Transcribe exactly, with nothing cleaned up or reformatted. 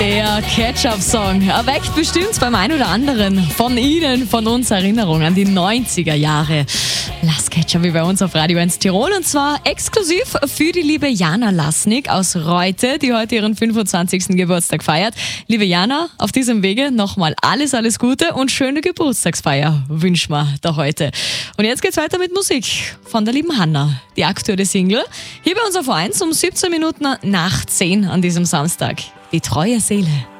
Der Ketchup-Song erweckt bestimmt beim einen oder anderen von Ihnen, von uns Erinnerungen an die neunziger Jahre. Lass Ketchup wie bei uns auf Radio eins Tirol und zwar exklusiv für die liebe Jana Lasnik aus Reute, die heute ihren fünfundzwanzigsten Geburtstag feiert. Liebe Jana, auf diesem Wege nochmal alles, alles Gute und schöne Geburtstagsfeier wünschen wir da heute. Und jetzt geht's weiter mit Musik von der lieben Hanna. Die aktuelle Single hier bei uns auf eins um siebzehn Minuten nach zehn an diesem Samstag. Die treue Seele.